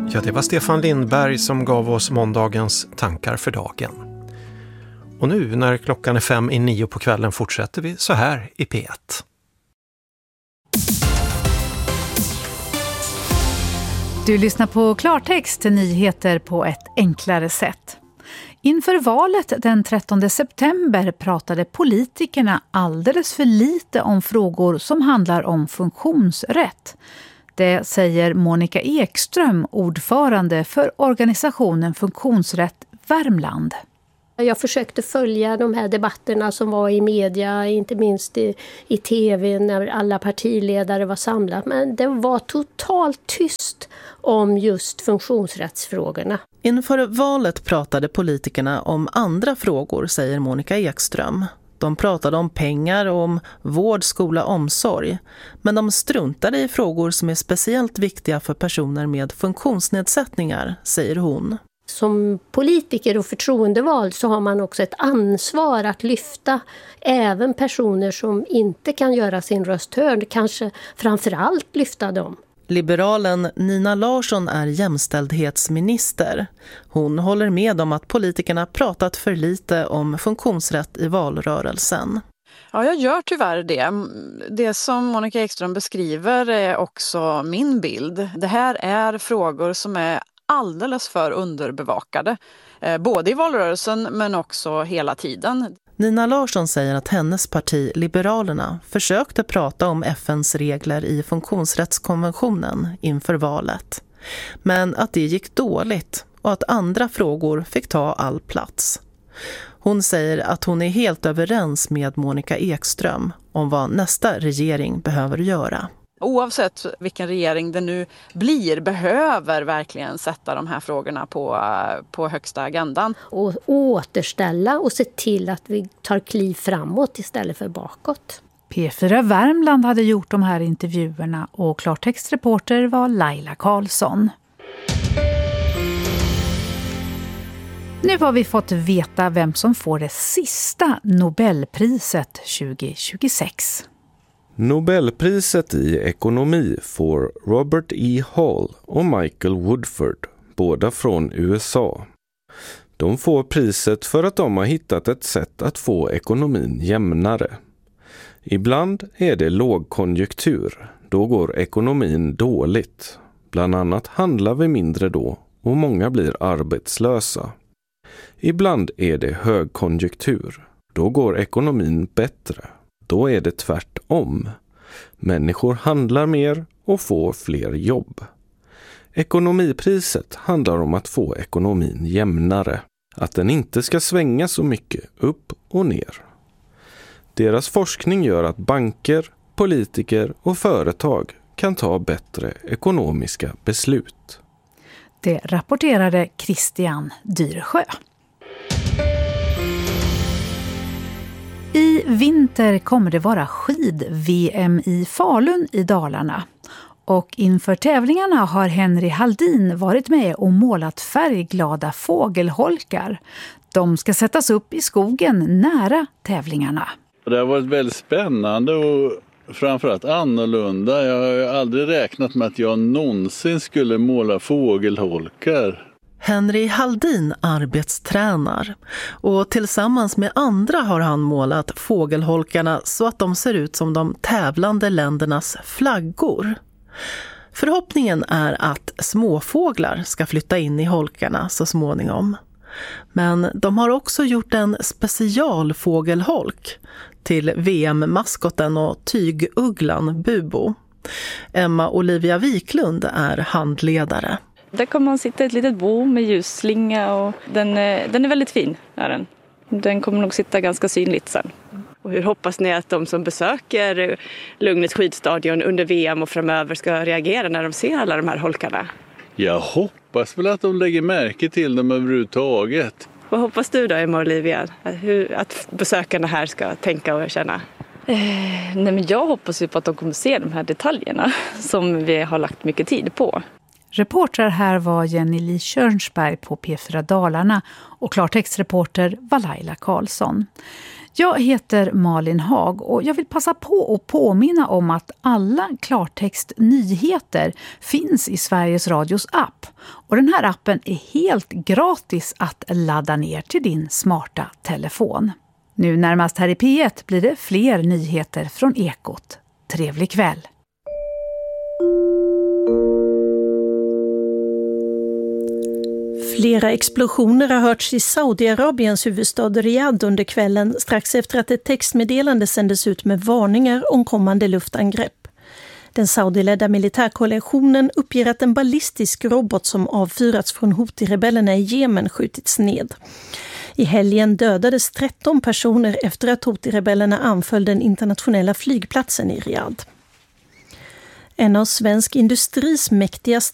Ja, det var Stefan Lindberg som gav oss måndagens tankar för dagen. Och nu när klockan är 8:55 på kvällen fortsätter vi så här i P1. Du lyssnar på Klartext, nyheter på ett enklare sätt. Inför valet den 13 september pratade politikerna alldeles för lite om frågor som handlar om funktionsrätt. Det säger Monica Ekström, ordförande för organisationen Funktionsrätt Värmland. Jag försökte följa de här debatterna som var i media, inte minst i tv när alla partiledare var samlade. Men det var totalt tyst om just funktionsrättsfrågorna. Inför valet pratade politikerna om andra frågor, säger Monica Ekström. De pratade om pengar och om vård, skola, omsorg. Men de struntade i frågor som är speciellt viktiga för personer med funktionsnedsättningar, säger hon. Som politiker och förtroendevald så har man också ett ansvar att lyfta även personer som inte kan göra sin röst hörd. Kanske framförallt lyfta dem. Liberalen Nina Larsson är jämställdhetsminister. Hon håller med om att politikerna pratat för lite om funktionsrätt i valrörelsen. Ja, jag gör tyvärr det. Det som Monica Ekström beskriver är också min bild. Det här är frågor som är alldeles för underbevakade. Både i valrörelsen men också hela tiden. Nina Larsson säger att hennes parti Liberalerna försökte prata om FNs regler i funktionsrättskonventionen inför valet. Men att det gick dåligt och att andra frågor fick ta all plats. Hon säger att hon är helt överens med Monica Ekström om vad nästa regering behöver göra. Oavsett vilken regering det nu blir behöver verkligen sätta de här frågorna på högsta agendan. Och återställa och se till att vi tar kliv framåt istället för bakåt. P4 Värmland hade gjort de här intervjuerna och klartextreporter var Laila Karlsson. Nu har vi fått veta vem som får det sista Nobelpriset 2026. Nobelpriset i ekonomi får Robert E. Hall och Michael Woodford, båda från USA. De får priset för att de har hittat ett sätt att få ekonomin jämnare. Ibland är det lågkonjunktur, då går ekonomin dåligt. Bland annat handlar vi mindre då och många blir arbetslösa. Ibland är det högkonjunktur, då går ekonomin bättre. Då är det tvärtom. Människor handlar mer och får fler jobb. Ekonomipriset handlar om att få ekonomin jämnare. Att den inte ska svänga så mycket upp och ner. Deras forskning gör att banker, politiker och företag kan ta bättre ekonomiska beslut. Det rapporterade Christian Dyresjö. I vinter kommer det vara skid-VM i Falun i Dalarna. Och inför tävlingarna har Henry Halldin varit med och målat färgglada fågelholkar. De ska sättas upp i skogen nära tävlingarna. Det har varit väldigt spännande och framförallt annorlunda. Jag har aldrig räknat med att jag någonsin skulle måla fågelholkar. Henry Halldin arbetstränar och tillsammans med andra har han målat fågelholkarna så att de ser ut som de tävlande ländernas flaggor. Förhoppningen är att småfåglar ska flytta in i holkarna så småningom. Men de har också gjort en specialfågelholk till VM-maskoten och tygugglan Bubo. Emma Olivia Wiklund är handledare. Där kommer man sitta i ett litet bo med ljusslinga och den är väldigt fin. Är den. Den kommer nog sitta ganska synligt sen. Och hur hoppas ni att de som besöker Lugnets skidstadion under VM och framöver ska reagera när de ser alla de här holkarna? Jag hoppas väl att de lägger märke till dem överhuvudtaget. Vad hoppas du då, Emma Olivia? Att besökarna här ska tänka och känna? Nej, men jag hoppas ju på att de kommer se de här detaljerna som vi har lagt mycket tid på. Reporter här var Jenny Li Körnsberg på P4 Dalarna och klartextreporter var Laila Karlsson. Jag heter Malin Hag och jag vill passa på att påminna om att alla klartextnyheter finns i Sveriges Radios app. Och den här appen är helt gratis att ladda ner till din smarta telefon. Nu närmast här i P1 blir det fler nyheter från Ekot. Trevlig kväll! Flera explosioner har hörts i Saudiarabiens huvudstad Riyadh under kvällen strax efter att ett textmeddelande sändes ut med varningar om kommande luftangrepp. Den saudiledda militärkoalitionen uppger att en ballistisk robot som avfyrats från Houthi-rebellerna i Jemen skjutits ned. I helgen dödades 13 personer efter att Houthi-rebellerna anföll den internationella flygplatsen i Riyadh. En av svensk industris